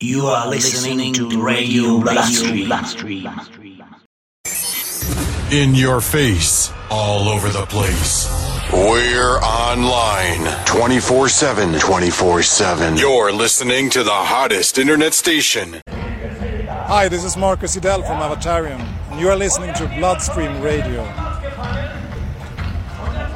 You are listening to Radio Bloodstream. In your face, all over the place. We're online 24/7. 24/7. You're listening to the hottest internet station. Hi, this is Marcus Idell from Avatarium, and you are listening to Bloodstream Radio.